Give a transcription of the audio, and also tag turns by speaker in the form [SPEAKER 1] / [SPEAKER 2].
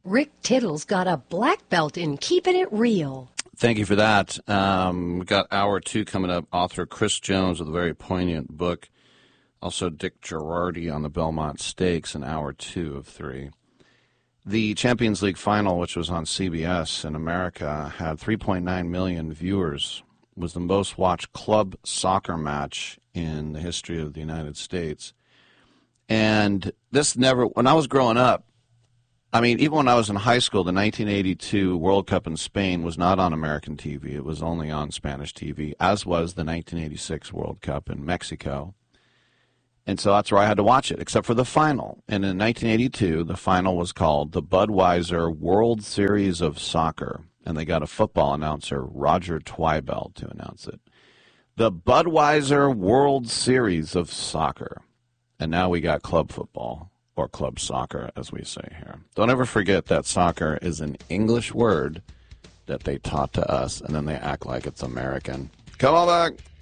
[SPEAKER 1] Rick Tittle's got a black belt in keeping it real.
[SPEAKER 2] Thank you for that. We've got hour 2 coming up. Author Chris Jones with a very poignant book. Also Dick Girardi on the Belmont Stakes in hour 2 of 3. The Champions League final, which was on CBS in America, had 3.9 million viewers. It was the most watched club soccer match in the history of the United States. And this never, when I was growing up, I mean, even when I was in high school, the 1982 World Cup in Spain was not on American TV. It was only on Spanish TV, as was the 1986 World Cup in Mexico. And so that's where I had to watch it, except for the final. And in 1982, the final was called the Budweiser World Series of Soccer. And they got a football announcer, Roger Twibell, to announce it. The Budweiser World Series of Soccer. And now we got club football, or club soccer, as we say here. Don't ever forget that soccer is an English word that they taught to us, and then they act like it's American. Come on back.